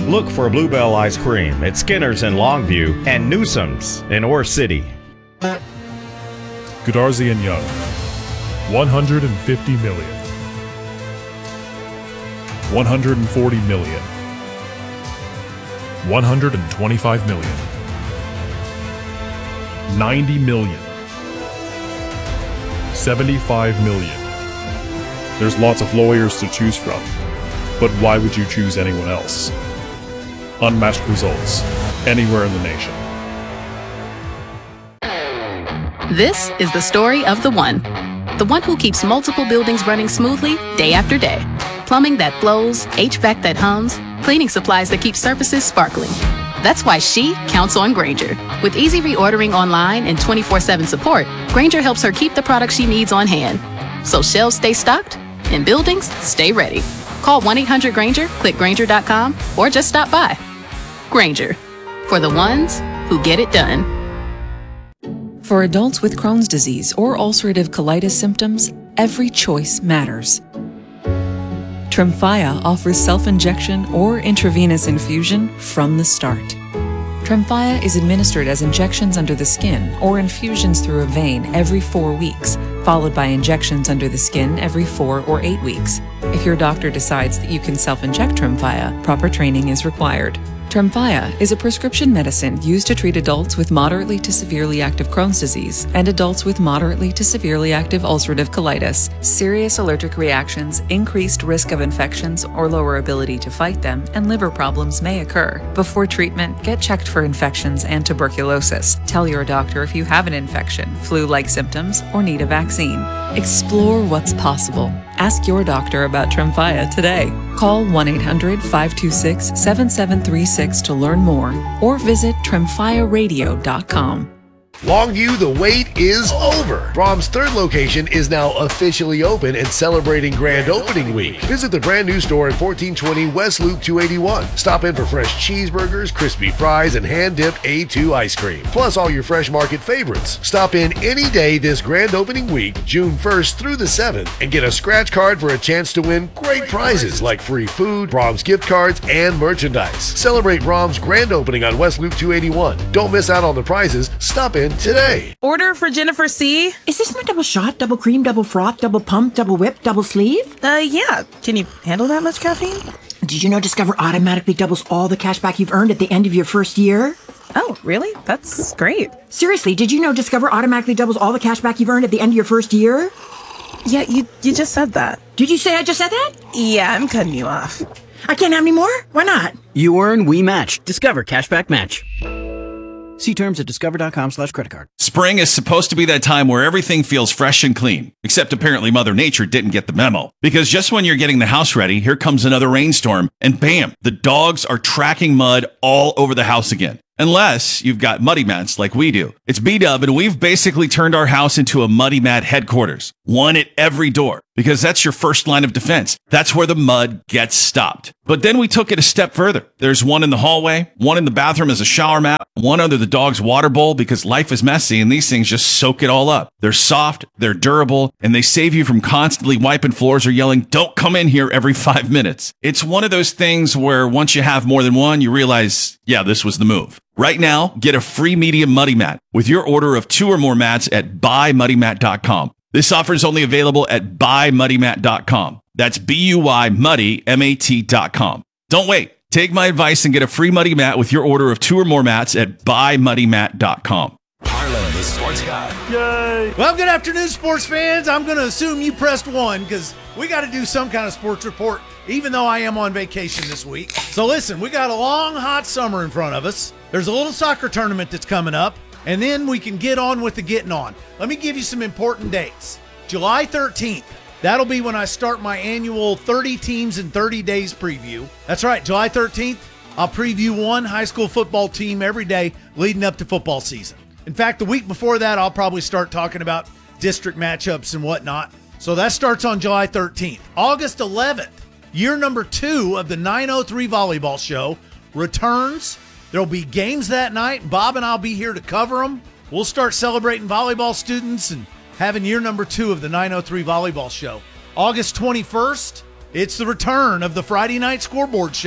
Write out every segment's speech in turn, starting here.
Look for Bluebell Ice Cream at Skinner's in Longview and Newsom's in Ore City. Goodarzi and Young, 150 million. 140 million. 125 million. 90 million. 75 million. There's lots of lawyers to choose from, but why would you choose anyone else? Unmatched results, anywhere in the nation. This is the story of the one who keeps multiple buildings running smoothly day after day. Plumbing that flows, HVAC that hums, cleaning supplies that keep surfaces sparkling. That's why she counts on Grainger. With easy reordering online and 24/7 support, Grainger helps her keep the products she needs on hand. So shelves stay stocked and buildings stay ready. Call 1-800-GRAINGER, click Grainger.com, or just stop by. Grainger, for the ones who get it done. For adults with Crohn's disease or ulcerative colitis symptoms, every choice matters. Tremfya offers self-injection or intravenous infusion from the start. Tremfya is administered as injections under the skin or infusions through a vein every 4 weeks, followed by injections under the skin every 4 or 8 weeks. If your doctor decides that you can self-inject Tremfya, proper training is required. Tremfya is a prescription medicine used to treat adults with moderately to severely active Crohn's disease and adults with moderately to severely active ulcerative colitis. Serious allergic reactions, increased risk of infections or lower ability to fight them, and liver problems may occur. Before treatment, get checked for infections and tuberculosis. Tell your doctor if you have an infection, flu-like symptoms, or need a vaccine. Explore what's possible. Ask your doctor about Tremfya today. Call 1-800-526-7736 to learn more or visit tremfyaradio.com. Longview, the wait is over. Brahms' third location is now officially open and celebrating grand opening week. Visit the brand new store at 1420 West Loop 281. Stop in for fresh cheeseburgers, crispy fries, and hand-dipped A2 ice cream. Plus all your fresh market favorites. Stop in any day this grand opening week, June 1st through the 7th, and get a scratch card for a chance to win great prizes like free food, Brahms gift cards, and merchandise. Celebrate Brahms' grand opening on West Loop 281. Don't miss out on the prizes. Stop in today. Order for Jennifer C. Is this my double shot, double cream, double froth, double pump, double whip, double sleeve? Yeah. Can you handle that much caffeine? Did you know Discover automatically doubles all the cash back you've earned at the end of your first year? Oh, really? That's great. Seriously, did you know Discover automatically doubles all the cash back you've earned at the end of your first year? Yeah, you just said that. Did you say I just said that? Yeah, I'm cutting you off. I can't have any more? Why not? You earn, we match. Discover Cashback Match. See terms at discover.com/creditcard. Spring is supposed to be that time where everything feels fresh and clean. Except apparently Mother Nature didn't get the memo. Because just when you're getting the house ready, here comes another rainstorm, and bam, the dogs are tracking mud all over the house again. Unless you've got muddy mats like we do. It's B-Dub, and we've basically turned our house into a muddy mat headquarters. One at every door. Because that's your first line of defense. That's where the mud gets stopped. But then we took it a step further. There's one in the hallway, one in the bathroom as a shower mat, one under the dog's water bowl because life is messy and these things just soak it all up. They're soft, they're durable, and they save you from constantly wiping floors or yelling, "Don't come in here," every 5 minutes. It's one of those things where once you have more than one, you realize, yeah, this was the move. Right now, get a free medium muddy mat with your order of 2 or more mats at buymuddymat.com. This offer is only available at buymuddymat.com. That's BUYMuddyMAT.com. Don't wait. Take my advice and get a free muddy mat with your order of 2 or more mats at buymuddymat.com. Harlan, the sports guy. Yay! Well, good afternoon, sports fans. I'm going to assume you pressed 1 because we got to do some kind of sports report, even though I am on vacation this week. So listen, we got a long, hot summer in front of us. There's a little soccer tournament that's coming up, and then we can get on with the getting on. Let me give you some important dates. July 13th. That'll be when I start my annual 30 teams in 30 days preview. That's right, July 13th. I'll preview one high school football team every day leading up to football season. In fact, the week before that, I'll probably start talking about district matchups and whatnot. So that starts on July 13th. August 11th, year number 2 of the 903 Volleyball Show returns. There'll be games that night. Bob and I'll be here to cover them. We'll start celebrating volleyball students and having year number 2 of the 903 Volleyball Show. August 21st, it's the return of the Friday Night Scoreboard Show.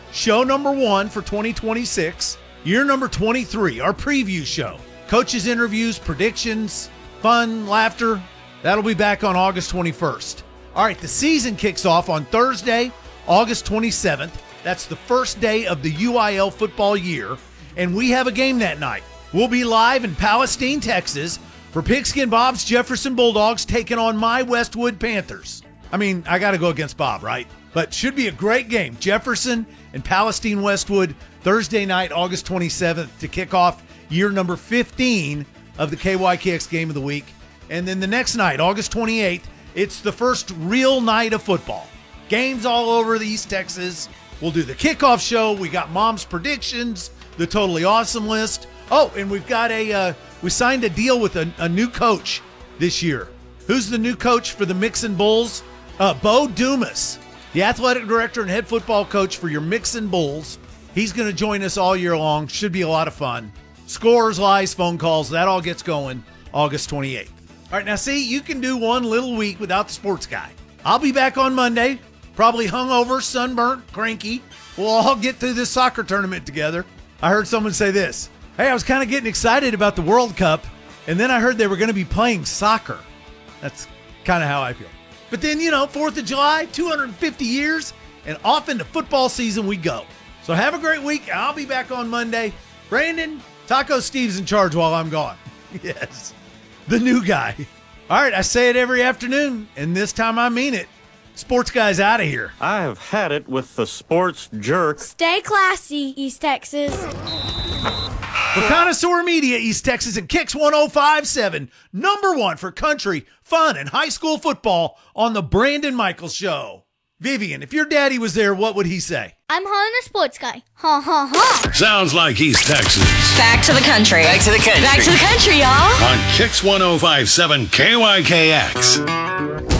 show number 1 for 2026, year number 23, our preview show. Coaches' interviews, predictions, fun, laughter. That'll be back on August 21st. All right, the season kicks off on Thursday, August 27th. That's the first day of the UIL football year, and we have a game that night. We'll be live in Palestine, Texas for Pigskin Bob's Jefferson Bulldogs taking on my Westwood Panthers. I mean, I got to go against Bob, right? But should be a great game. Jefferson and Palestine Westwood, Thursday night, August 27th, to kick off year number 15 of the KYKX Game of the Week. And then the next night, August 28th, it's the first real night of football. Games all over the East Texas. We'll do the kickoff show. We got Mom's predictions, the Totally Awesome list. Oh, and we've got we signed a deal with a new coach this year. Who's the new coach for the Mixon Bulls? Bo Dumas, the athletic director and head football coach for your Mixon Bulls. He's going to join us all year long. Should be a lot of fun. Scores, lies, phone calls, that all gets going August 28th. All right, now see, you can do one little week without the sports guy. I'll be back on Monday, probably hungover, sunburnt, cranky. We'll all get through this soccer tournament together. I heard someone say this. Hey, I was kind of getting excited about the World Cup, and then I heard they were going to be playing soccer. That's kind of how I feel. But then, 4th of July, 250 years, and off into football season we go. So have a great week. I'll be back on Monday. Brandon, Taco Steve's in charge while I'm gone. Yes, the new guy. All right, I say it every afternoon, and this time I mean it. Sports guy's out of here. I have had it with the sports jerk. Stay classy, East Texas. For Connoisseur Media, East Texas, and Kicks 105.7, number 1 for country, fun, and high school football on the Brandon Michaels Show. Vivian, if your daddy was there, what would he say? I'm Han the sports guy. Ha ha ha. Sounds like East Texas. Back to the country. Back to the country. Back to the country, y'all. On Kicks 105.7 KYKX.